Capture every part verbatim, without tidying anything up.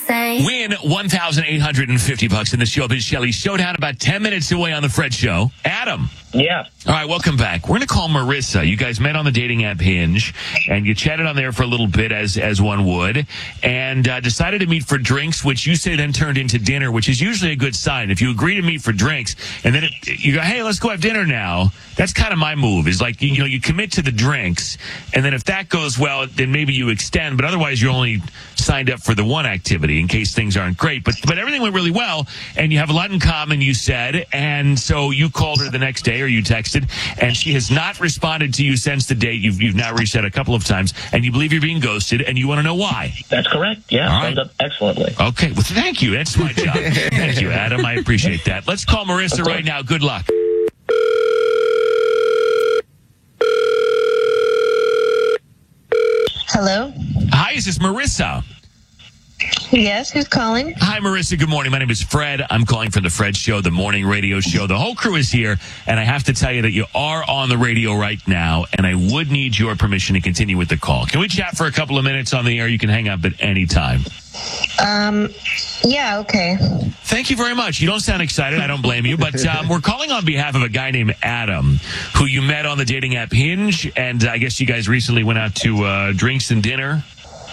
say. Win one thousand eight hundred fifty bucks in the Showbiz Shelley Showdown, about ten minutes away on the Fred Show. Adam. Yeah. All right, welcome back. We're going to call Marissa. You guys met on the dating app Hinge, and you chatted on there for a little bit, as as one would, and uh, decided to meet for drinks, which you say then turned into dinner, which is usually a good sign. If you agree to meet for drinks, and then it, you go, hey, let's go have dinner now, that's kind of my move, is like, you, you know, you commit to the drinks, and then if that goes well, then maybe you extend, but otherwise you're only signed up for the one activity in case things aren't great. But but everything went really well, and you have a lot in common, you said, and so you called her the next day, or you texted, and she has not responded to you since the date. You've, you've now reached out a couple of times, and you believe you're being ghosted, and you want to know why. That's correct. Yeah, All right. summed up excellently. Okay, well, thank you. That's my job. Thank you, Adam. I appreciate that. Let's call Marissa Okay. right now. Good luck. Hello? Hi, is this Marissa? Yes, who's calling? Hi, Marissa. Good morning. My name is Fred. I'm calling from the Fred Show, the morning radio show. The whole crew is here, and I have to tell you that you are on the radio right now, and I would need your permission to continue with the call. Can we chat for a couple of minutes on the air? You can hang up at any time. Um, yeah, okay. Thank you very much. You don't sound excited. I don't blame you. But um, we're calling on behalf of a guy named Adam, who you met on the dating app Hinge, and I guess you guys recently went out to uh, drinks and dinner.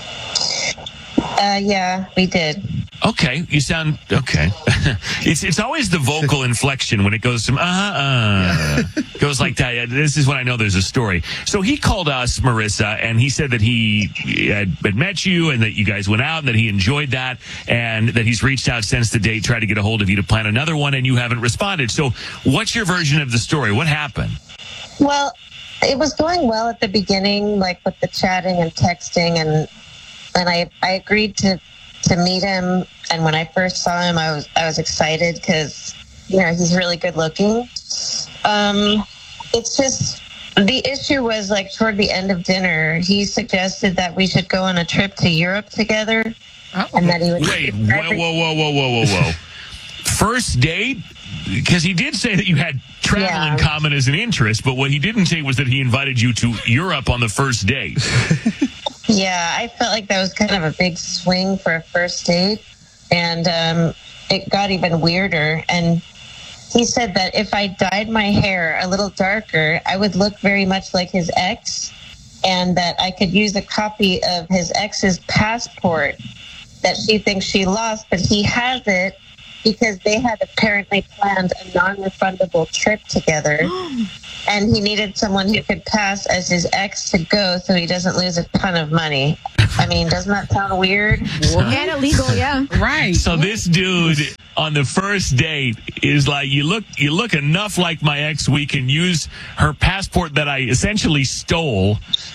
Uh, yeah, we did. Okay, you sound okay. it's it's always the vocal inflection when it goes from uh uh goes like that. This is when I know there's a story. So he called us, Marissa, and he said that he had, had met you and that you guys went out and that he enjoyed that and that he's reached out since the date, tried to get a hold of you to plan another one, and you haven't responded. So what's your version of the story? What happened? Well, it was going well at the beginning, like with the chatting and texting, and and I, I agreed to, to meet him. And when I first saw him, I was I was excited because, you know, he's really good looking. Um, it's just the issue was, like, toward the end of dinner, he suggested that we should go on a trip to Europe together. Oh. And that he would Wait, whoa, whoa, whoa, whoa, whoa, whoa, whoa. First date? Because he did say that you had travel Yeah. in common as an interest, but what he didn't say was that he invited you to Europe on the first date. Yeah, I felt like that was kind of a big swing for a first date. And um, it got even weirder. And he said that if I dyed my hair a little darker, I would look very much like his ex, and that I could use a copy of his ex's passport that she thinks she lost, but he has it because they had apparently planned a non-refundable trip together. And he needed someone who could pass as his ex to go so he doesn't lose a ton of money. I mean, doesn't that sound weird? And illegal, yeah. Right. So this dude on the first date is like, you look you look enough like my ex, we can use her passport that I essentially stole,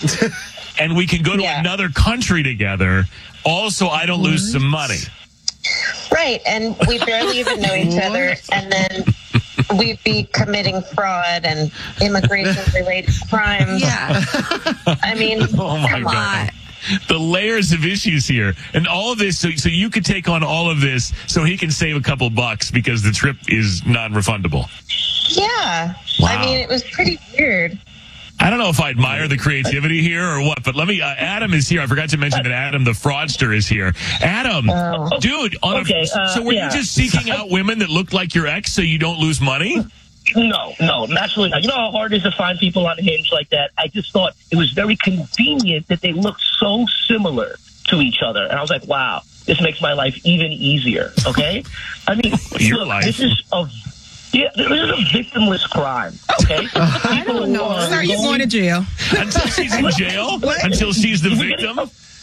and we can go to Yeah. another country together. Also, I don't lose some money. Right, and we barely even know each other, and then we'd be committing fraud and immigration-related crimes. Yeah. I mean, Oh, my come God. on. The layers of issues here. And all of this, so, so you could take on all of this so he can save a couple bucks because the trip is non-refundable. Yeah. Wow. I mean, it was pretty weird. I don't know if I admire the creativity here or what, but let me, uh, Adam is here. I forgot to mention that Adam, the fraudster, is here. Adam, Oh. dude, on Okay, a, uh, so were yeah. you just seeking out women that looked like your ex so you don't lose money? No, no, naturally not. You know how hard it is to find people on Hinge like that? I just thought it was very convenient that they looked so similar to each other. And I was like, wow, this makes my life even easier, okay? I mean, Your look, life. this is a, yeah, this is a victimless crime, okay? I don't know. People Sir, are you're going to jail. Until she's in jail? Until she's the victim?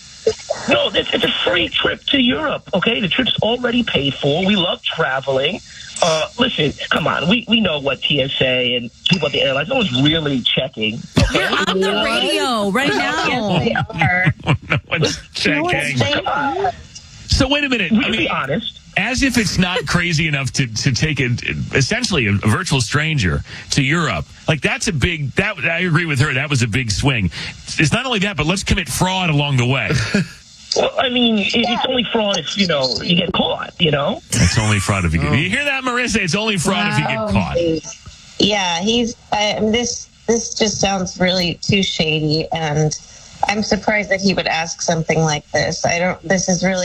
No, it's, it's a free trip to Europe, okay? The trip's already paid for. We love traveling. Uh, listen, come on. We we know what T S A and people at the airlines, no one's really checking. Okay? You're on the radio right now. Yes, they are. No one's checking. They are. So wait a minute. We I can be mean, honest. as if it's not crazy enough to, to take a, essentially a, a virtual stranger to Europe. Like, that's a big, that I agree with her, that was a big swing. It's not only that, but let's commit fraud along the way. Well, I mean, it, it's only fraud if, you know, you get caught, you know? It's only fraud if you get, you hear that, Marissa? It's only fraud if you get caught. Yeah, he's, I, this, this just sounds really too shady, and I'm surprised that he would ask something like this. I don't, this is really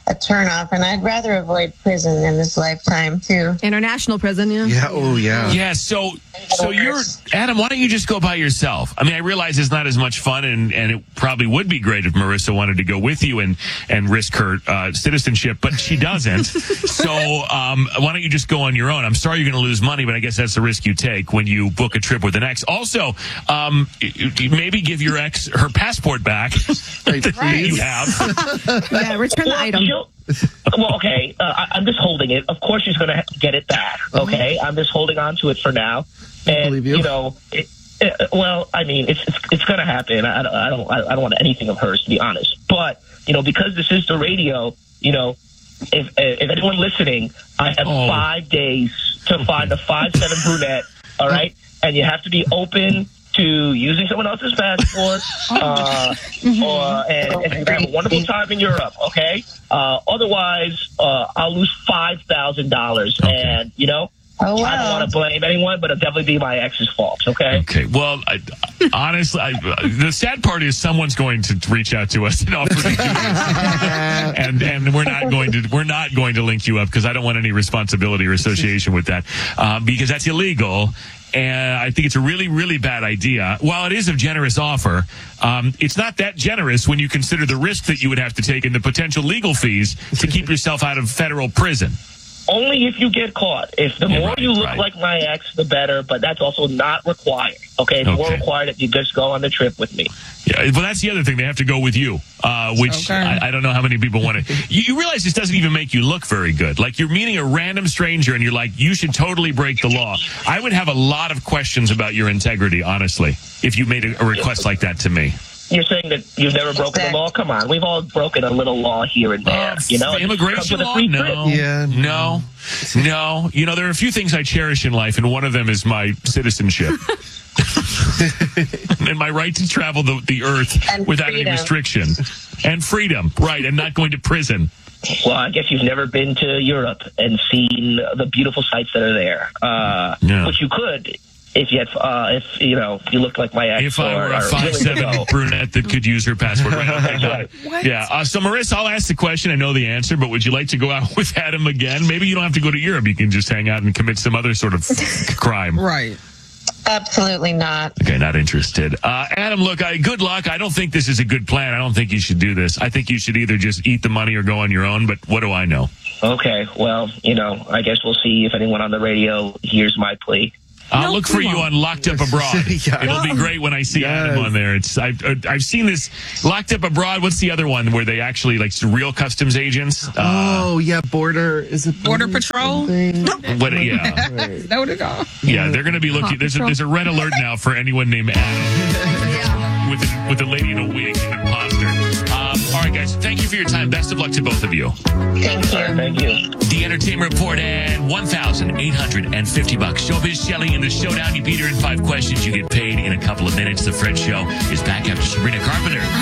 a turnoff, and I'd rather avoid prison in this lifetime too. International prison, yeah. Yeah. Oh, yeah. Yeah, so so you're Adam, why don't you just go by yourself? I mean, I realize it's not as much fun, and, and it probably would be great if Marissa wanted to go with you and, and risk her uh, citizenship, but she doesn't. So um, why don't you just go on your own? I'm sorry you're going to lose money, but I guess that's the risk you take when you book a trip with an ex. Also, um, maybe give your ex her passport back that you have. Yeah, return the Well, item. she'll- well, okay. Uh, I, I'm just holding it. Of course, she's going to get it back. Okay, I'm just holding on to it for now. And believe you. know, it, it, well, I mean, it's it's, it's going to happen. I, I don't I don't want anything of hers, to be honest. But you know, because this is the radio, you know, if if anyone listening, I have Oh. five days to find a five seven brunette. All right, and you have to be open to using someone else's passport, uh, or, and, and you have a wonderful time in Europe, okay? Uh, otherwise, uh, I'll lose five thousand dollars. And, you know, Oh, I don't wow. want to blame anyone, but it'll definitely be my ex's fault, okay? Okay. Well, I, honestly, I, the sad part is someone's going to reach out to us and offer to do this, and and we're not going to we're not going to link you up because I don't want any responsibility or association with that uh, because that's illegal. And I think it's a really, really bad idea. While it is a generous offer, um, it's not that generous when you consider the risk that you would have to take and the potential legal fees to keep yourself out of federal prison. Only if you get caught. If the Yeah, more right, you look right. like my ex, the better, but that's also not required, okay? It's more Okay. required that you just go on the trip with me. Yeah, well, that's the other thing. They have to go with you, uh, which Okay. I, I don't know how many people want to. You, you realize this doesn't even make you look very good. Like you're meeting a random stranger and you're like, you should totally break the law. I would have a lot of questions about your integrity, honestly, if you made a, a request like that to me. You're saying that you've never broken the law? Come on. We've all broken a little law here and there. Uh, you know, the It just immigration comes with a law? free No. trip. Yeah. No, no. You know, there are a few things I cherish in life, and one of them is my citizenship. And my right to travel the, the earth And without any freedom. restriction. And freedom, right, and not going to prison. Well, I guess you've never been to Europe and seen the beautiful sights that are there. Uh, Yeah. Which you could if you had, uh, if you know, if you looked like my ex. If I or were a are five willing to seven go. brunette that could use her passport. Right, okay, got it. Right. Yeah. Uh, so, Marissa, I'll ask the question. I know the answer, but would you like to go out with Adam again? Maybe you don't have to go to Europe. You can just hang out and commit some other sort of crime. Right. Absolutely not. Okay, not interested. Uh, Adam, look, I, good luck. I don't think this is a good plan. I don't think you should do this. I think you should either just eat the money or go on your own, but what do I know? Okay, well, you know, I guess we'll see if anyone on the radio hears my plea. I'll No, look for come you on. on Locked Up Abroad. Yeah. It'll be great when I see Adam Yes. on there. It's I've uh, I've seen this Locked Up Abroad. What's the other one where they actually like real customs agents? Uh, Oh, yeah. Border. Is it Border Patrol? something? what? Yeah, Is that what it's called? yeah. They're going to be looking. There's a, there's a red alert now for anyone named Adam with a, with a lady in a wig, an imposter. Um, all right, guys. Thank you for your time. Best of luck to both of you. Thank All right, you. thank you. The Entertainment Report and one thousand eight hundred fifty bucks. Showbiz Shelley in the showdown. You beat her in five questions. You get paid in a couple of minutes. The Fred Show is back after Sabrina Carpenter.